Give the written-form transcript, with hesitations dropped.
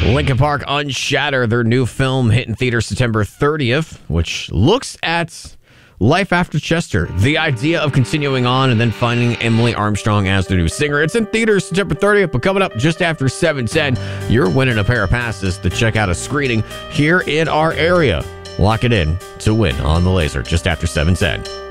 Linkin Park Unshatter, their new film hitting theaters September 30th, which looks at life after Chester. The idea of continuing on and then finding Emily Armstrong as their new singer. It's in theaters September 30th, but coming up just after 7:10, you're winning a pair of passes to check out a screening here in our area. Lock it in to win on the laser just after 7:10.